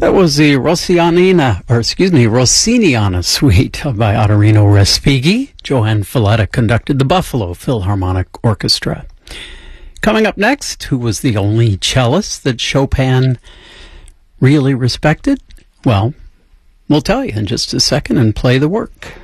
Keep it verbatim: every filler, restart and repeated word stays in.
That was the Rossianina, or excuse me, Rossiniana Suite by Ottorino Respighi. Johann Falletta conducted the Buffalo Philharmonic Orchestra. Coming up next, who was the only cellist that Chopin really respected? Well, we'll tell you in just a second and play the work.